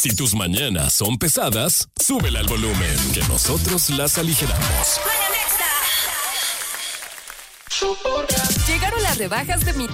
Si tus mañanas son pesadas, súbele al volumen, que nosotros las aligeramos. Llegaron las rebajas de mi